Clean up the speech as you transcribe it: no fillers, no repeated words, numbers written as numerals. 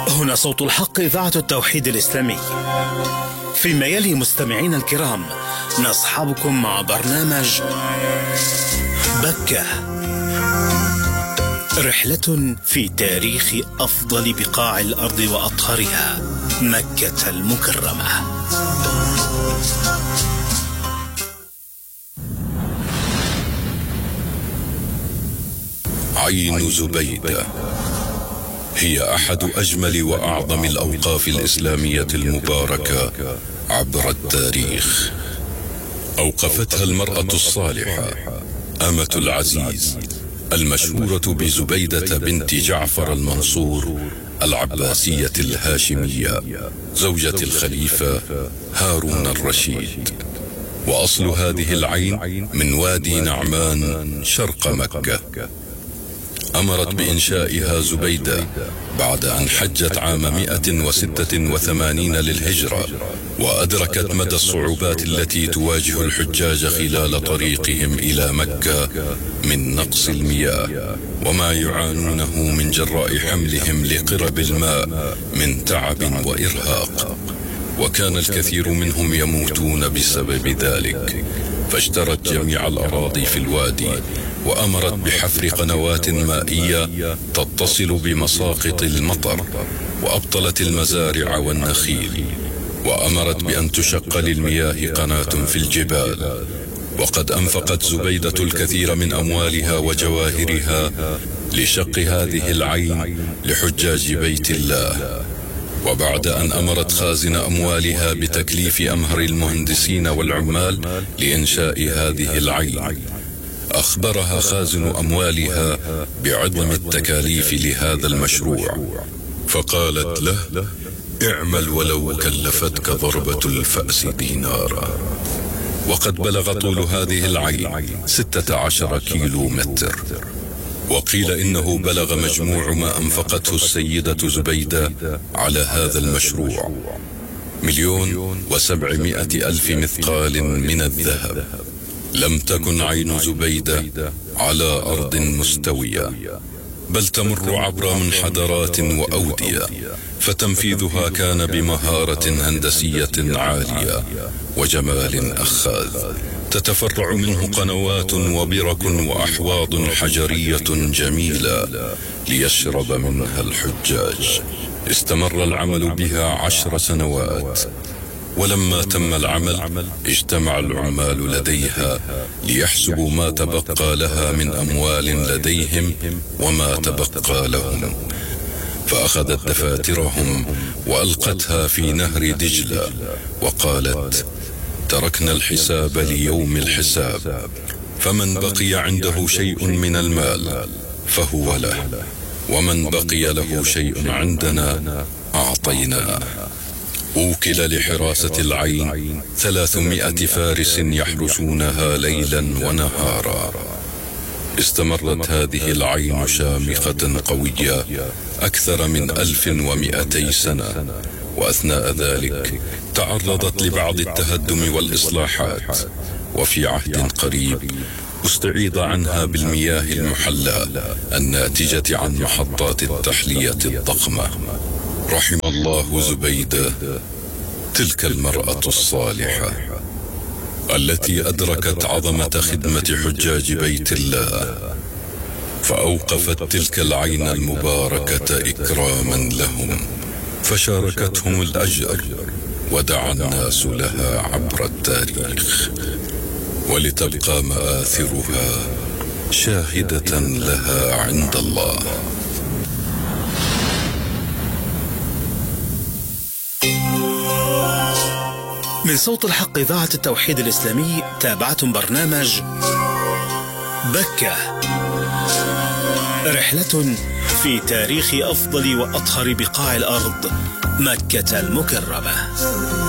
هنا صوت الحق، إذاعة التوحيد الإسلامي. فيما يلي مستمعين الكرام نصحبكم مع برنامج بكة، رحلة في تاريخ أفضل بقاع الأرض وأطهرها، مكة المكرمة. عين زبيدة هي أحد أجمل وأعظم الأوقاف الإسلامية المباركة عبر التاريخ. أوقفتها المرأة الصالحة أمة العزيز المشهورة بزبيدة بنت جعفر المنصور العباسية الهاشمية، زوجة الخليفة هارون الرشيد. وأصل هذه العين من وادي نعمان شرق مكة. أمرت بإنشائها زبيدة بعد أن حجت عام 186 للهجرة، وأدركت مدى الصعوبات التي تواجه الحجاج خلال طريقهم إلى مكة من نقص المياه، وما يعانونه من جراء حملهم لقرب الماء من تعب وإرهاق، وكان الكثير منهم يموتون بسبب ذلك. فاشترت جميع الأراضي في الوادي، وأمرت بحفر قنوات مائية تتصل بمساقط المطر، وأبطلت المزارع والنخيل، وأمرت بأن تشق للمياه قناة في الجبال. وقد أنفقت زبيدة الكثير من أموالها وجواهرها لشق هذه العين لحجاج بيت الله. وبعد أن أمرت خازن أموالها بتكليف أمهر المهندسين والعمال لإنشاء هذه العين، أخبرها خازن أموالها بعظم التكاليف لهذا المشروع، فقالت له: اعمل ولو كلفتك ضربة الفأس دينارا. وقد بلغ طول هذه العين 16 كيلو متر، وقيل إنه بلغ مجموع ما أنفقته السيدة زبيدة على هذا المشروع 1,700,000 مثقال من الذهب. لم تكن عين زبيدة على أرض مستوية، بل تمر عبر منحدرات وأودية، فتنفيذها كان بمهارة هندسية عالية وجمال أخاذ. تتفرع منه قنوات وبرك وأحواض حجرية جميلة ليشرب منها الحجاج. استمر العمل بها 10 سنوات، ولما تم العمل اجتمع العمال لديها ليحسبوا ما تبقى لها من أموال لديهم وما تبقى لهم، فأخذت دفاترهم وألقتها في نهر دجلة، وقالت: تركنا الحساب ليوم الحساب، فمن بقي عنده شيء من المال فهو له، ومن بقي له شيء عندنا أعطيناه. أوكل لحراسة العين 300 فارس يحرسونها ليلا ونهارا. استمرت هذه العين شامخة قوية أكثر من 1200 سنة، وأثناء ذلك تعرضت لبعض التهدم والإصلاحات، وفي عهد قريب استعيض عنها بالمياه المحلى الناتجة عن محطات التحلية الضخمة. رحم الله زبيدة، تلك المرأة الصالحة التي أدركت عظمة خدمة حجاج بيت الله، فأوقفت تلك العين المباركة إكراما لهم، فشاركتهم الأجر، ودعا الناس لها عبر التاريخ، ولتبقى مآثرها شاهدة لها عند الله. من صوت الحق، إذاعة التوحيد الإسلامي، تابعتم برنامج بكة، رحلة في تاريخ أفضل وأطهر بقاع الأرض، مكة المكرمة.